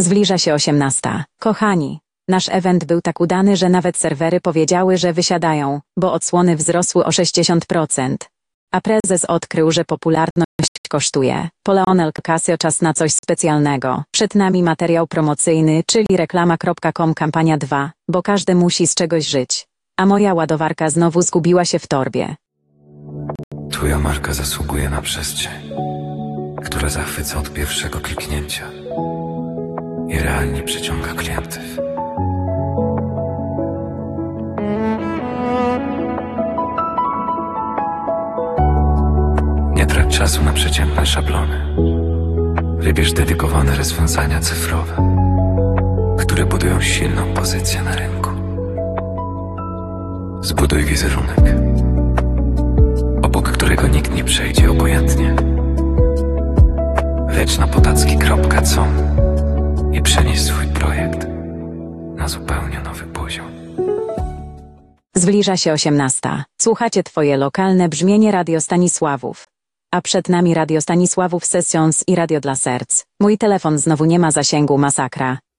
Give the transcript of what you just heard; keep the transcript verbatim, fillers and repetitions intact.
Zbliża się osiemnasta. Kochani, nasz event był tak udany, że nawet serwery powiedziały, że wysiadają, bo odsłony wzrosły o sześćdziesiąt procent. A prezes odkrył, że popularność kosztuje. Poleonel Casio, czas na coś specjalnego. Przed nami materiał promocyjny, czyli reklama kropka com kampania dwa, bo każdy musi z czegoś żyć. A moja ładowarka znowu zgubiła się w torbie. Twoja marka zasługuje na przestrzeń, która zachwyca od pierwszego kliknięcia i realnie przyciąga klientów. Nie trać czasu na przeciętne szablony. Wybierz dedykowane rozwiązania cyfrowe, które budują silną pozycję na rynku. Zbuduj wizerunek, obok którego nikt nie przejdzie obojętnie. Lecz na potacki kropka com i przenieś swój projekt na zupełnie nowy poziom. Zbliża się osiemnasta. Słuchacie twoje lokalne brzmienie Radio Stanisławów. A przed nami Radio Stanisławów Sessions i Radio dla Serc. Mój telefon znowu nie ma zasięgu, masakra.